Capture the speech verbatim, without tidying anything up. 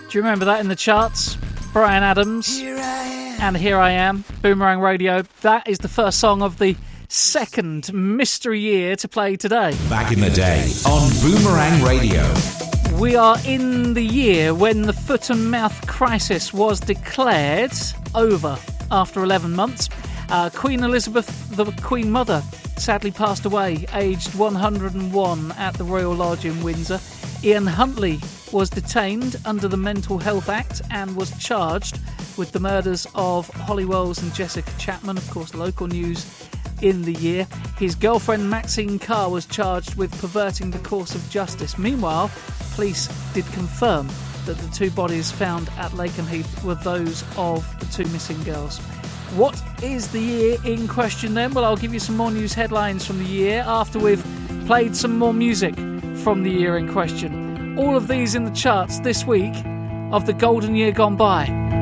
Do you remember that in the charts? Bryan Adams. Here and Here I Am. Boomerang Radio. That is the first song of the second mystery year to play today. Back in the day on Boomerang Radio. We are in the year when the foot and mouth crisis was declared over after eleven months. Uh, Queen Elizabeth, the Queen Mother, sadly passed away, aged one hundred and one at the Royal Lodge in Windsor. Ian Huntley was detained under the Mental Health Act and was charged with the murders of Holly Wells and Jessica Chapman, of course, local news in the year. His girlfriend Maxine Carr was charged with perverting the course of justice. Meanwhile, police did confirm that the two bodies found at Lakenheath were those of the two missing girls. What is the year in question then? Well, I'll give you some more news headlines from the year after we've played some more music from the year in question. All of these in the charts this week of the golden year gone by.